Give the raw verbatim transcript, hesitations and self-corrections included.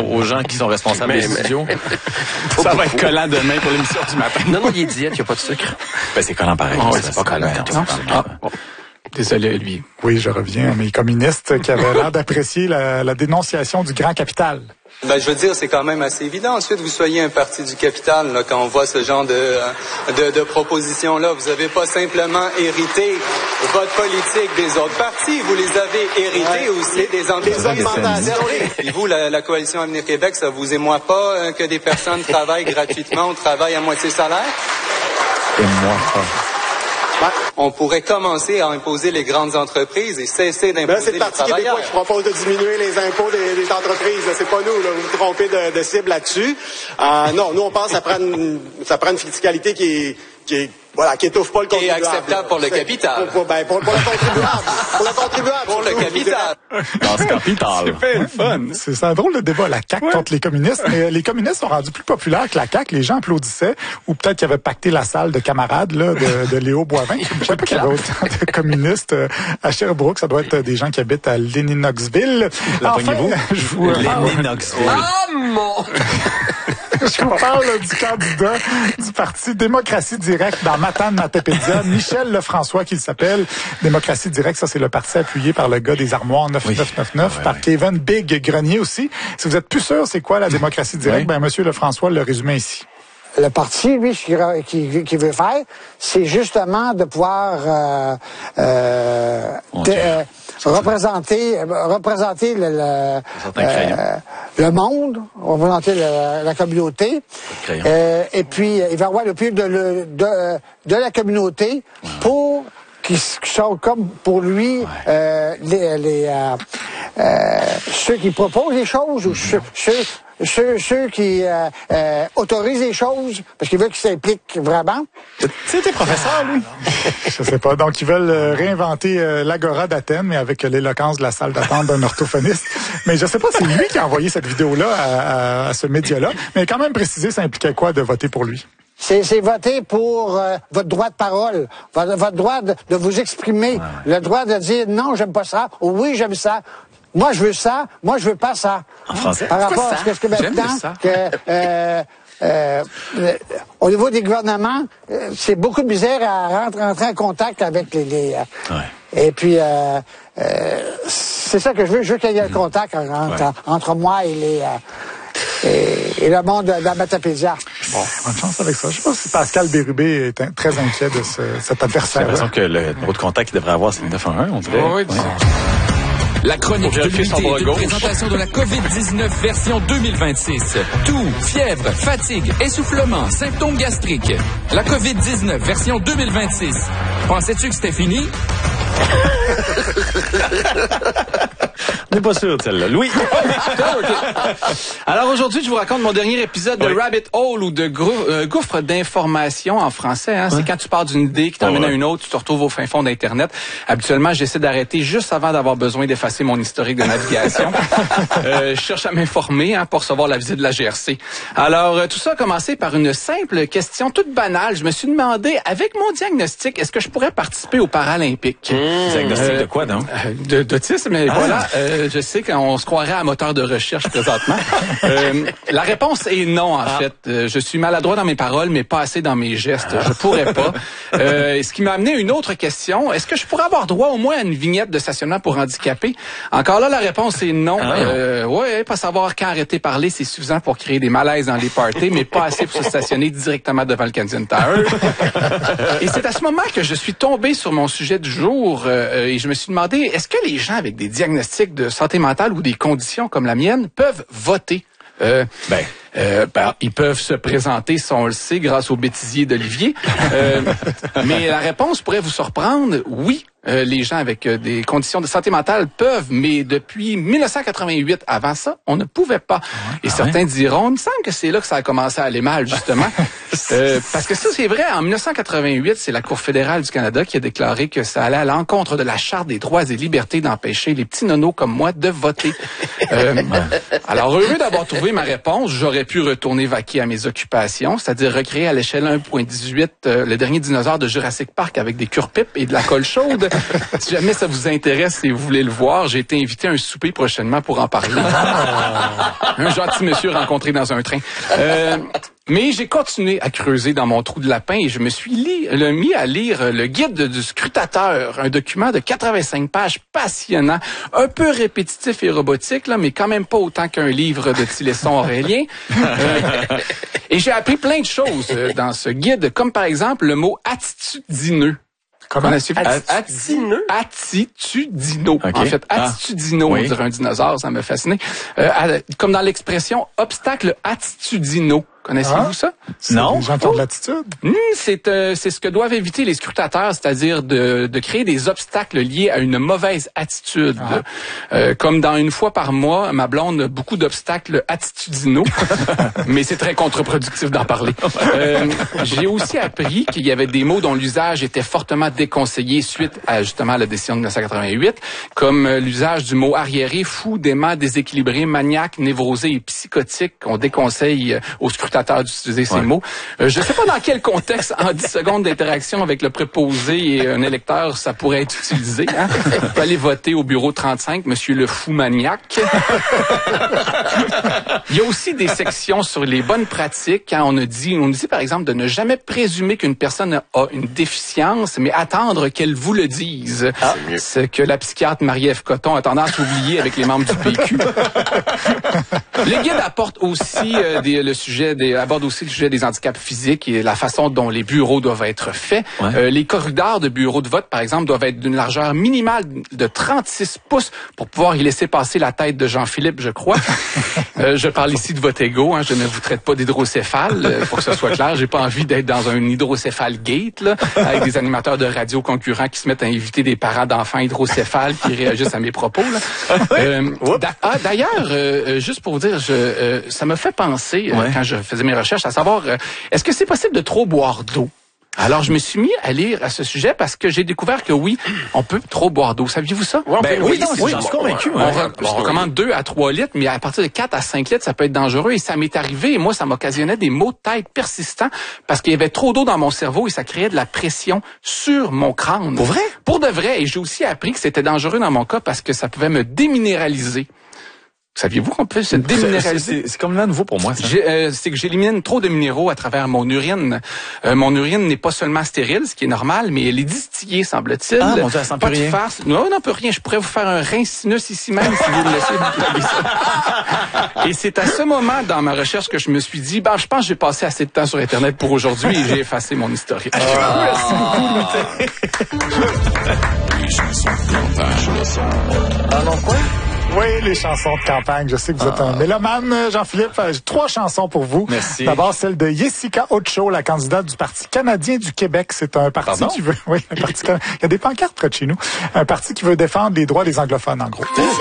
aux gens qui sont responsables des studios. Ça va être collant demain pour l'émission du matin. Non, non, il est diète, il n'y a pas de sucre. Ben, c'est collant pareil. Oh, ça, c'est pas collant. Non, Ah, bon. Désolé, lui. Oui, je reviens à mes communistes qui avaient l'air d'apprécier la, la dénonciation du grand capital. Ben, je veux dire, c'est quand même assez évident. Ensuite, vous soyez un parti du capital, là, quand on voit ce genre de, de, de propositions-là. Vous n'avez pas simplement hérité votre politique des autres partis, vous les avez hérités ouais. aussi des entreprises. Et vous, la, la Coalition Avenir Québec, ça vous émoit pas euh, que des personnes travaillent gratuitement ou travaillent à moitié salaire? Émoit pas. On pourrait commencer à imposer les grandes entreprises et cesser d'imposer ben, c'est le Parti québécois qui propose de diminuer les impôts des, des entreprises. C'est pas nous, là. Vous vous trompez de, de cible là-dessus. Euh, non, nous, on pense que ça prend une, ça prend une fiscalité qui est, qui est, voilà, qui étouffe pas le contribuable. Et acceptable pour le capital. Pour, pour, ben, pour, pour le contribuable. Pour le contribuable. Pour le capital. Dans ce capital. C'est fait le fun. C'est, c'est un drôle de débat, la C A Q ouais. contre les communistes. Mais les communistes sont rendus plus populaires que la C A Q. Les gens applaudissaient. Ou peut-être qu'ils avaient pacté la salle de camarades là, de, de Léo Boivin. Je sais pas qu'il y avait autant de communistes à Sherbrooke. Ça doit être des gens qui habitent à Lennoxville. Enfin, je vous Lennoxville. Ah, mon... Je vous parle là, du candidat du Parti Démocratie Directe dans Matane-Matapédia, Michel Lefrançois qu'il s'appelle. Démocratie Directe, ça c'est le parti appuyé par le gars des armoires neuf neuf neuf neuf, oui. par ouais. Kevin Big Grenier aussi. Si vous êtes plus sûr c'est quoi la Démocratie Directe, oui. ben Monsieur Lefrançois le résumé ici. Le parti, lui, ce qu'il qui veut faire, c'est justement de pouvoir euh, euh, de, euh, représenter, représenter le, le, euh, le monde, représenter le, la communauté. Euh, et puis, il va avoir le plus de, de, de, de la communauté pour qui, qui sont comme pour lui ouais. euh, les, les euh, euh, ceux qui proposent les choses ou ceux, ceux Ceux, ceux qui euh, euh, autorisent les choses, parce qu'ils veulent qu'ils s'impliquent vraiment. C'était professeur, lui. Je sais pas. Donc, ils veulent euh, réinventer euh, l'Agora d'Athènes, mais avec euh, l'éloquence de la salle d'attente d'un orthophoniste. Mais je sais pas, c'est lui qui a envoyé cette vidéo-là à, à, à ce média-là. Mais quand même précisé, ça impliquait quoi de voter pour lui? C'est, c'est voter pour euh, votre droit de parole, votre, votre droit de, de vous exprimer, ouais. le droit de dire non, j'aime pas ça, ou oui, j'aime ça. Moi, je veux ça. Moi, je veux pas ça. En français? Par rapport à ce que maintenant, que, euh, euh, euh, au niveau des gouvernements, euh, c'est beaucoup de misère à rentrer, rentrer en contact avec les... les euh, ouais. Et puis, euh, euh, c'est ça que je veux. Je veux qu'il y ait un contact entre, ouais. entre moi et les... Euh, Et, et le monde de la Matapédia. Bon, bonne chance avec ça. Je sais pas si Pascal Bérubé est un, très inquiet de ce, cet adversaire. J'ai l'impression que le numéro de contact qu'il devrait avoir, c'est le neuf un un, on dirait. Oh, oui, oui. La chronique de l'unité de présentation de la covid dix-neuf version deux mille vingt-six. Toux, fièvre, fatigue, essoufflement, symptômes gastriques. La covid dix-neuf version deux mille vingt-six. Pensais-tu que c'était fini? On n'est pas sûr de celle-là. Louis! Alors aujourd'hui, je vous raconte mon dernier épisode de oui. Rabbit Hole ou de grou- euh, gouffre d'information en français. Hein. Ouais. C'est quand tu pars d'une idée qui t'emmène oh, ouais. à une autre, tu te retrouves au fin fond d'Internet. Habituellement, j'essaie d'arrêter juste avant d'avoir besoin d'effacer mon historique de navigation. euh, je cherche à m'informer hein, pour recevoir la visite de la G R C. Alors, euh, tout ça a commencé par une simple question toute banale. Je me suis demandé, avec mon diagnostic, est-ce que je pourrais participer aux Paralympiques? Mmh. Diagnostic euh, de quoi, donc? Euh, de, d'autisme, mais ah. voilà. Euh, je sais qu'on se croirait à moteur de recherche présentement. euh, la réponse est non, en ah. fait. Euh, je suis maladroit dans mes paroles, mais pas assez dans mes gestes. Ah. Je pourrais pas. Euh, ce qui m'a amené à une autre question. Est-ce que je pourrais avoir droit au moins à une vignette de stationnement pour handicapés? Encore là, la réponse est non. Ah. Euh, ouais, pas savoir quand arrêter de parler, c'est suffisant pour créer des malaises dans les parties, mais pas assez pour se stationner directement devant le Canadian Tower. Et c'est à ce moment que je suis tombé sur mon sujet du jour euh, et je me suis demandé, est-ce que les gens avec des diagnostics de santé mentale ou des conditions comme la mienne peuvent voter? Euh, ben, euh, ben, ils peuvent se présenter, si on le sait, grâce au bêtisier d'Olivier. Euh, mais la réponse pourrait vous surprendre. Oui, euh, les gens avec euh, des conditions de santé mentale peuvent, mais depuis dix-neuf cent quatre-vingt-huit, avant ça, on ne pouvait pas. Ouais, Et ah certains ouais? diront, il me semble que c'est là que ça a commencé à aller mal, justement. euh, parce que ça, c'est vrai, en dix-neuf cent quatre-vingt-huit, c'est la Cour fédérale du Canada qui a déclaré que ça allait à l'encontre de la Charte des droits et libertés d'empêcher les petits nonos comme moi de voter. Euh, alors, heureux d'avoir trouvé ma réponse, j'aurais pu retourner vaquer à mes occupations, c'est-à-dire recréer à l'échelle un virgule dix-huit euh, le dernier dinosaure de Jurassic Park avec des cure-pipes et de la colle chaude. si jamais ça vous intéresse et vous voulez le voir, j'ai été invité à un souper prochainement pour en parler. Un gentil monsieur rencontré dans un train. Euh, Mais j'ai continué à creuser dans mon trou de lapin et je me suis li- le mis à lire le guide du scrutateur, un document de quatre-vingt-cinq pages passionnant, un peu répétitif et robotique, là, mais quand même pas autant qu'un livre de Tilesson Aurélien. Euh, et j'ai appris plein de choses dans ce guide, comme par exemple le mot attitudineux. Comment? Attitudineux? Attitudinaux. Okay. En fait, attitudinaux, Ah. Oui. on dirait un dinosaure, ça m'a fasciné. Euh, à- comme dans l'expression obstacle attitudinaux. Connaissez-vous Ah. ça? Non. Les gens qui ont de l'attitude. Hmm, c'est euh, c'est ce que doivent éviter les scrutateurs, c'est-à-dire de, de créer des obstacles liés à une mauvaise attitude. Ah. Euh, comme dans Une fois par mois, ma blonde a beaucoup d'obstacles attitudinaux, mais c'est très contre-productif d'en parler. Euh, j'ai aussi appris qu'il y avait des mots dont l'usage était fortement déconseillé suite à justement la décision de dix-neuf cent quatre-vingt-huit, comme euh, l'usage du mot arriéré, fou, dément, déséquilibré, maniaque, névrosé et psychotique. On déconseille euh, aux scrutateurs d'utiliser ces Ouais. mots. Euh, je ne sais pas dans quel contexte, en dix secondes d'interaction avec le préposé et un électeur, ça pourrait être utilisé. Hein? On peut aller voter au bureau trente-cinq, Monsieur le fou maniaque. Il y a aussi des sections sur les bonnes pratiques. Quand on a dit, on dit par exemple de ne jamais présumer qu'une personne a une déficience, mais attendre qu'elle vous le dise. Ah. Ce que la psychiatre Marie-Ève Coton a tendance à oublier avec les membres du P Q. Le guide apporte aussi euh, des, le sujet des, aborde aussi le sujet des handicaps physiques et la façon dont les bureaux doivent être faits. Ouais. Euh, les corridors de bureaux de vote, par exemple, doivent être d'une largeur minimale de trente-six pouces pour pouvoir y laisser passer la tête de Jean-Philippe, je crois. euh, je parle ici de vote égaux. Hein, je ne vous traite pas d'hydrocéphale, euh, pour que ce soit clair. J'ai pas envie d'être dans un hydrocéphale gate là, avec des animateurs de radio concurrents qui se mettent à inviter des parents d'enfants hydrocéphales qui réagissent à mes propos. Là. Euh, d'a- ah, d'ailleurs, euh, juste pour vous dire, je, euh, ça me fait penser, euh, Ouais. quand je faisais mes recherches, à savoir, euh, est-ce que c'est possible de trop boire d'eau? Alors, je me suis mis à lire à ce sujet parce que j'ai découvert que oui, on peut trop boire d'eau. Saviez-vous ça? Ouais, on Ben peut- oui, non, c'est oui, genre- je suis convaincu. On, ouais. re- on recommande deux à trois litres, mais à partir de quatre à cinq litres, ça peut être dangereux. Et ça m'est arrivé, et moi, ça m'occasionnait des maux de tête persistants parce qu'il y avait trop d'eau dans mon cerveau et ça créait de la pression sur mon crâne. Pour vrai? Pour de vrai. Et j'ai aussi appris que c'était dangereux dans mon cas parce que ça pouvait me déminéraliser. Saviez-vous qu'on peut se C'est- déminéraliser? C'est c'est comme là nouveau pour moi, ça. J'ai, euh, c'est que j'élimine trop de minéraux à travers mon urine. Euh, mon urine n'est pas seulement stérile, ce qui est normal, mais elle est distillée, semble-t-il. Ah, mon Dieu, elle sent pas plus de rien. farce. Non, non, peut rien. Je pourrais vous faire un rein sinus ici même si vous me laissez vous plugger ça. Et c'est à ce moment dans ma recherche que je me suis dit, ben, je pense que j'ai passé assez de temps sur Internet pour aujourd'hui et j'ai effacé mon historique. Merci beaucoup, Louis. Pardon, quoi? Oui, les chansons de campagne. Je sais que vous êtes un mélomane, Jean-Philippe. Euh, J'ai trois chansons pour vous. Merci. D'abord, celle de Jessica Ocho, la candidate du Parti canadien du Québec. C'est un parti Pardon? qui veut... Oui, un parti... can- Il y a des pancartes près de chez nous. Un parti qui veut défendre les droits des anglophones, en gros.